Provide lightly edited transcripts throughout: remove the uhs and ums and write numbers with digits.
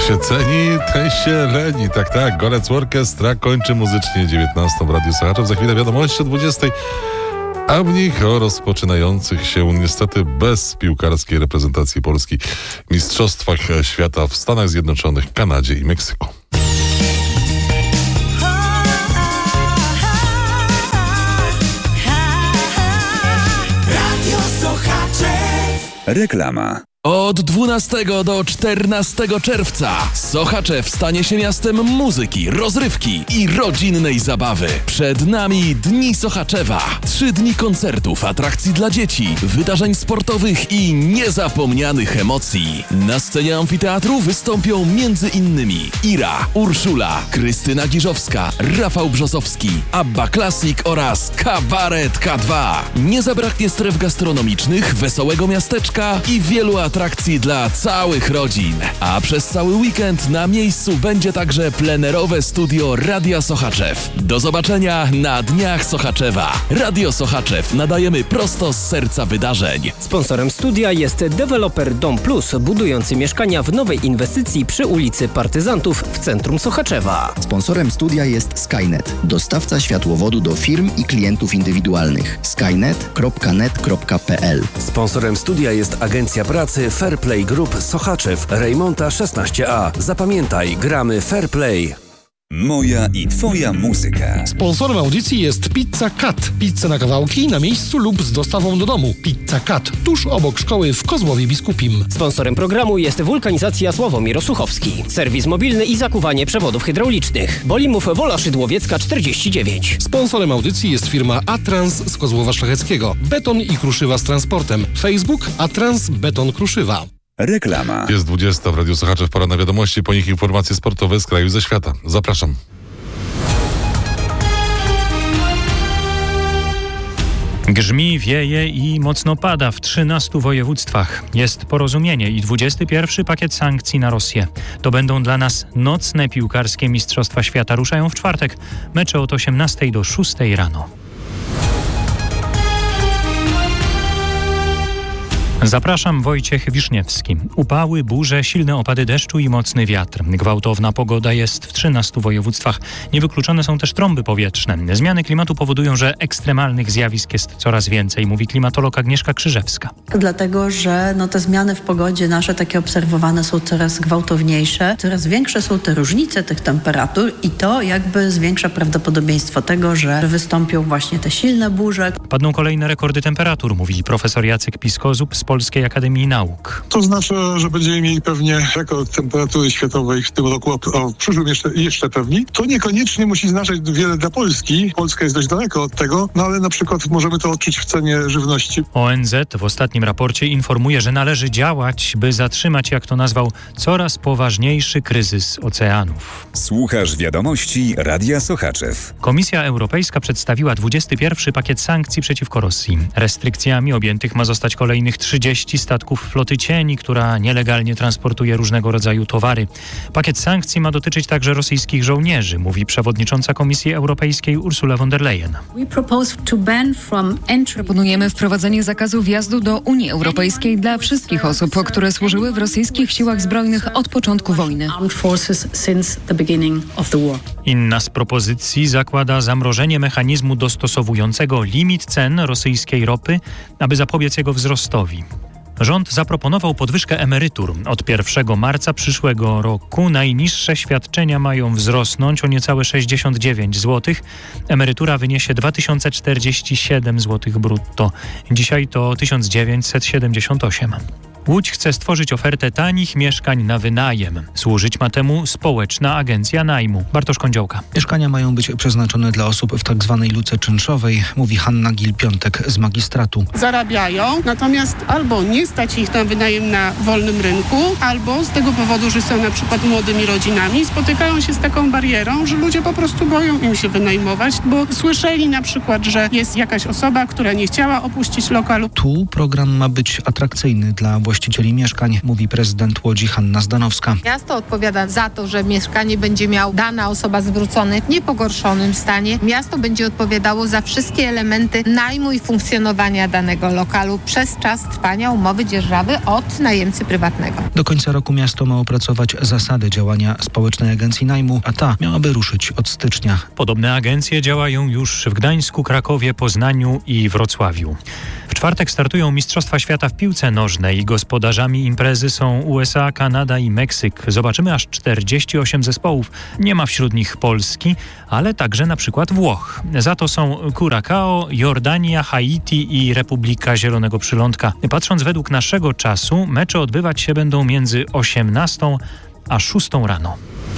się ceni, ten się leni. Tak, Golec Orkiestra kończy muzycznie 19 w Radiu Sochaczew. Za chwilę wiadomości o 20. A w nich o rozpoczynających się niestety bez piłkarskiej reprezentacji Polski mistrzostwach świata w Stanach Zjednoczonych, Kanadzie i Meksyku. Radio Sochaczew. Reklama. Od 12 do 14 czerwca Sochaczew stanie się miastem muzyki, rozrywki i rodzinnej zabawy. Przed nami Dni Sochaczewa. 3 dni koncertów, atrakcji dla dzieci, wydarzeń sportowych i niezapomnianych emocji. Na scenie amfiteatru wystąpią m.in. Ira, Urszula, Krystyna Giżowska, Rafał Brzozowski, Abba Classic oraz Kabaret K2. Nie zabraknie stref gastronomicznych, wesołego miasteczka i wielu atrakcji dla całych rodzin. A przez cały weekend na miejscu będzie także plenerowe studio Radia Sochaczew. Do zobaczenia na Dniach Sochaczewa. Radio Sochaczew nadajemy prosto z serca wydarzeń. Sponsorem studia jest deweloper Dom Plus, budujący mieszkania w nowej inwestycji przy ulicy Partyzantów w centrum Sochaczewa. Sponsorem studia jest Skynet, dostawca światłowodu do firm i klientów indywidualnych. skynet.net.pl. Sponsorem studia jest agencja pracy Fairplay Group Sochaczew, Rejmonta 16A. Zapamiętaj, gramy Fairplay. Moja i twoja muzyka. Sponsorem audycji jest Pizza Cut. Pizza na kawałki na miejscu lub z dostawą do domu. Pizza Cut, tuż obok szkoły w Kozłowie Biskupim. Sponsorem programu jest Wulkanizacja Sławomir Osuchowski. Serwis mobilny i zakuwanie przewodów hydraulicznych. Bolimów Wola Szydłowiecka 49. Sponsorem audycji jest firma Atrans z Kozłowa Szlacheckiego. Beton i kruszywa z transportem. Facebook Atrans Beton Kruszywa. Reklama. Jest 20 w Radiu Sochaczew, pora na wiadomości, po nich informacje sportowe z kraju i ze świata. Zapraszam. Grzmi, wieje i mocno pada w 13 województwach. Jest porozumienie i 21 pakiet sankcji na Rosję. To będą dla nas nocne piłkarskie Mistrzostwa Świata. Ruszają w czwartek. Mecze od 18 do 6 rano. Zapraszam, Wojciech Wiszniewski. Upały, burze, silne opady deszczu i mocny wiatr. Gwałtowna pogoda jest w 13 województwach. Niewykluczone są też trąby powietrzne. Zmiany klimatu powodują, że ekstremalnych zjawisk jest coraz więcej, mówi klimatolog Agnieszka Krzyżewska. Dlatego, że te zmiany w pogodzie nasze takie obserwowane są coraz gwałtowniejsze, coraz większe są te różnice tych temperatur i to jakby zwiększa prawdopodobieństwo tego, że wystąpią właśnie te silne burze. Padną kolejne rekordy temperatur, mówi profesor Jacek Piskozub z Polskiej Akademii Nauk. To znaczy, że będziemy mieli pewnie rekord temperatury światowej w tym roku, a w przyszłym jeszcze pewniej. To niekoniecznie musi znaczyć wiele dla Polski. Polska jest dość daleko od tego, ale na przykład możemy to odczuć w cenie żywności. ONZ w ostatnim raporcie informuje, że należy działać, by zatrzymać, jak to nazwał, coraz poważniejszy kryzys oceanów. Słuchasz wiadomości Radia Sochaczew. Komisja Europejska przedstawiła 21 pakiet sankcji przeciwko Rosji. Restrykcjami objętych ma zostać kolejnych 30 statków floty cieni, która nielegalnie transportuje różnego rodzaju towary. Pakiet sankcji ma dotyczyć także rosyjskich żołnierzy, mówi przewodnicząca Komisji Europejskiej Ursula von der Leyen. Proponujemy wprowadzenie zakazu wjazdu do Unii Europejskiej dla wszystkich osób, które służyły w rosyjskich siłach zbrojnych od początku wojny. Inna z propozycji zakłada zamrożenie mechanizmu dostosowującego limit cen rosyjskiej ropy, aby zapobiec jego wzrostowi. Rząd zaproponował podwyżkę emerytur. Od 1 marca przyszłego roku najniższe świadczenia mają wzrosnąć o niecałe 69 zł. Emerytura wyniesie 2047 zł brutto. Dzisiaj to 1978. Łódź chce stworzyć ofertę tanich mieszkań na wynajem. Służyć ma temu społeczna agencja najmu. Bartosz Kądziołka. Mieszkania mają być przeznaczone dla osób w tak zwanej luce czynszowej, mówi Hanna Gil-Piątek z magistratu. Zarabiają, natomiast albo nie stać ich na wynajem na wolnym rynku, albo z tego powodu, że są na przykład młodymi rodzinami, spotykają się z taką barierą, że ludzie po prostu boją im się wynajmować, bo słyszeli na przykład, że jest jakaś osoba, która nie chciała opuścić lokalu. Tu program ma być atrakcyjny dla właścicieli właścicieli mieszkań, mówi prezydent Łodzi Hanna Zdanowska. Miasto odpowiada za to, że mieszkanie będzie miał dana osoba zwrócone w niepogorszonym stanie. Miasto będzie odpowiadało za wszystkie elementy najmu i funkcjonowania danego lokalu przez czas trwania umowy dzierżawy od najemcy prywatnego. Do końca roku miasto ma opracować zasady działania Społecznej Agencji Najmu, a ta miałaby ruszyć od stycznia. Podobne agencje działają już w Gdańsku, Krakowie, Poznaniu i Wrocławiu. W czwartek startują Mistrzostwa Świata w piłce nożnej. Gospodarzami imprezy są USA, Kanada i Meksyk. Zobaczymy aż 48 zespołów. Nie ma wśród nich Polski, ale także na przykład Włoch. Za to są Curacao, Jordania, Haiti i Republika Zielonego Przylądka. Patrząc według naszego czasu, mecze odbywać się będą między 18 a 6 rano.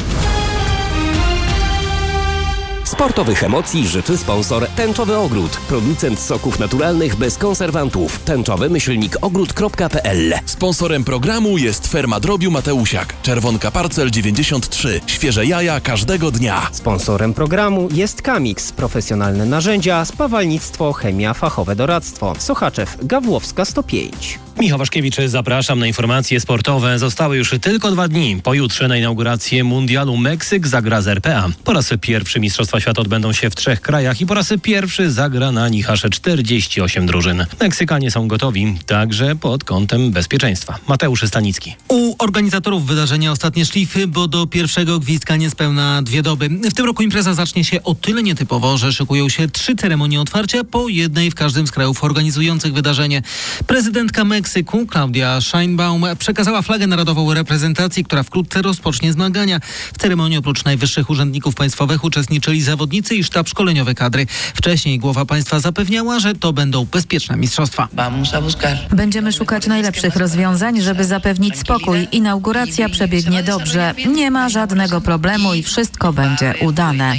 Sportowych emocji życzy sponsor Tęczowy Ogród. Producent soków naturalnych bez konserwantów. tęczowy-ogród.pl. Sponsorem programu jest Ferma Drobiu Mateusiak. Czerwonka Parcel 93. Świeże jaja każdego dnia. Sponsorem programu jest Kamix. Profesjonalne narzędzia, spawalnictwo, chemia, fachowe doradztwo. Sochaczew, Gawłowska 105. Michał Waszkiewicz, zapraszam na informacje sportowe. Zostały już tylko 2 dni. Pojutrze na inaugurację mundialu Meksyk zagra z RPA. Po raz pierwszy Mistrzostwa Świata odbędą się w 3 krajach i po raz pierwszy zagra na nich aż 48 drużyn. Meksykanie są gotowi, także pod kątem bezpieczeństwa. Mateusz Stanicki. U organizatorów wydarzenia ostatnie szlify, bo do pierwszego gwizdka niespełna 2 doby. W tym roku impreza zacznie się o tyle nietypowo, że szykują się 3 ceremonie otwarcia, po jednej w każdym z krajów organizujących wydarzenie. Prezydentka Meksyku, Claudia Sheinbaum, przekazała flagę narodową reprezentacji, która wkrótce rozpocznie zmagania. W ceremonii oprócz najwyższych urzędników państwowych uczestniczyli zawodnicy i sztab szkoleniowy kadry. Wcześniej głowa państwa zapewniała, że to będą bezpieczne mistrzostwa. Będziemy szukać najlepszych rozwiązań, żeby zapewnić spokój. Inauguracja przebiegnie dobrze. Nie ma żadnego problemu i wszystko będzie udane.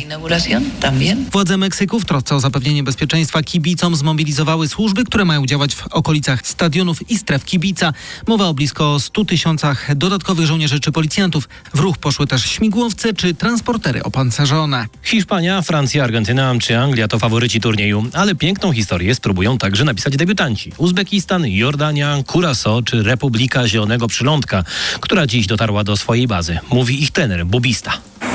Władze Meksyku w trosce o zapewnienie bezpieczeństwa kibicom zmobilizowały służby, które mają działać w okolicach stadionów i stref kibica. Mowa o blisko 100 000 dodatkowych żołnierzy czy policjantów. W ruch poszły też śmigłowce czy transportery opancerzone. Hiszpania, Francja, Argentyna czy Anglia to faworyci turnieju, ale piękną historię spróbują także napisać debiutanci. Uzbekistan, Jordania, Curacao czy Republika Zielonego Przylądka, która dziś dotarła do swojej bazy. Mówi ich trener Bubista.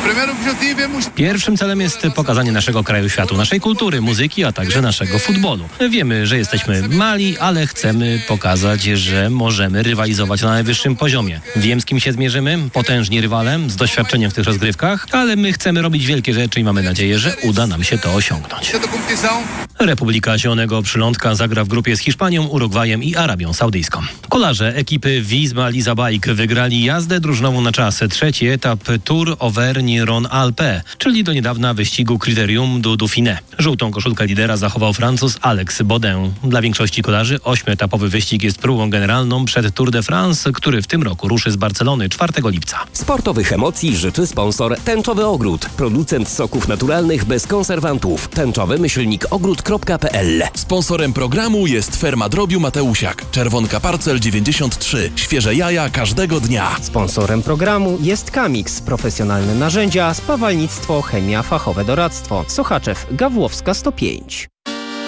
Pierwszym celem jest pokazanie naszego kraju światu, naszej kultury, muzyki, a także naszego futbolu. Wiemy, że jesteśmy mali, ale chcemy pokazać, że możemy rywalizować na najwyższym poziomie. Wiem, z kim się zmierzymy, potężni rywalem, z doświadczeniem w tych rozgrywkach, ale my chcemy robić wielkie rzeczy i mamy nadzieję, że uda nam się to osiągnąć. Republika Zielonego Przylądka zagra w grupie z Hiszpanią, Urugwajem i Arabią Saudyjską. Kolarze ekipy Visma Lease Bike wygrali jazdę drużynową na czas. 3. etap Tour Auvergne-Rhône-Alpes, czyli do niedawna wyścigu Critérium du Dauphiné. Żółtą koszulkę lidera zachował Francuz Alex Baudin. Dla większości kolarzy 8-etapowy wyścig jest próbą generalną przed Tour de France, który w tym roku ruszy z Barcelony 4 lipca. Sportowych emocji życzy sponsor Tęczowy Ogród. Producent soków naturalnych bez konserwantów. tęczowy-ogród.pl. Sponsorem programu jest Ferma Drobiu Mateusiak. Czerwonka Parcel 93. Świeże jaja każdego dnia. Sponsorem programu jest Kamix. Profesjonalne narzędzia, spawalnictwo, chemia, fachowe doradztwo. Sochaczew, Gawłowska 105.